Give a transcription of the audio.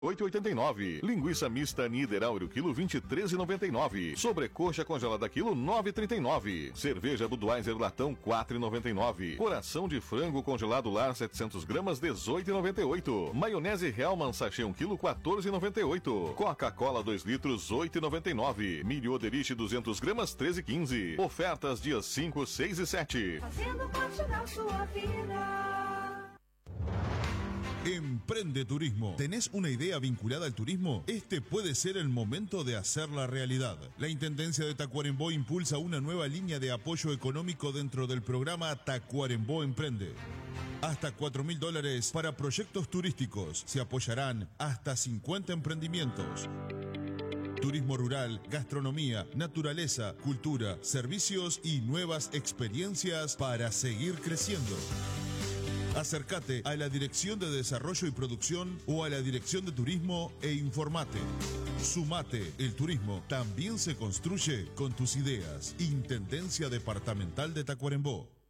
8,89. Linguiça mista Niederauer, quilo 23,99. Sobrecoxa congelada, quilo 9,39. Cerveja Budweiser latão, 4,99. Coração de frango congelado lar, 700 gramas, 18,98. Maionese Hellmann sachê 1 quilo, 14,98. Coca-Cola 2 litros, 8,99. Milho Oderich 200 gramas, 13,15. Ofertas dias 5, 6 e 7. Fazendo parte da sua vida. Emprende Turismo. ¿Tenés una idea vinculada al turismo? Este puede ser el momento de hacerla realidad. La Intendencia de Tacuarembó impulsa una nueva línea de apoyo económico dentro del programa Tacuarembó Emprende. Hasta $4.000 para proyectos turísticos. Se apoyarán hasta 50 emprendimientos. Turismo rural, gastronomía, naturaleza, cultura, servicios y nuevas experiencias para seguir creciendo. Acércate a la Dirección de Desarrollo y Producción o a la Dirección de Turismo e informate. Sumate, el turismo también se construye con tus ideas. Intendencia Departamental de Tacuarembó.